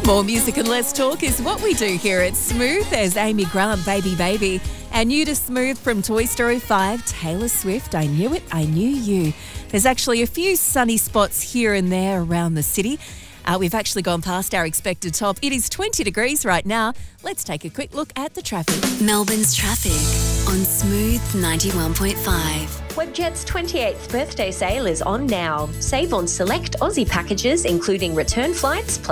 More music and less talk is what we do here at Smooth. There's Amy Grant, Baby Baby. And new to Smooth from Toy Story 5, Taylor Swift, I Knew It, I Knew You. There's actually a few sunny spots here and there around the city. We've actually gone past our expected top. It is 20 degrees right now. Let's take a quick look at the traffic. Melbourne's traffic on Smooth 91.5. Webjet's 28th birthday sale is on now. Save on select Aussie packages, including return flights,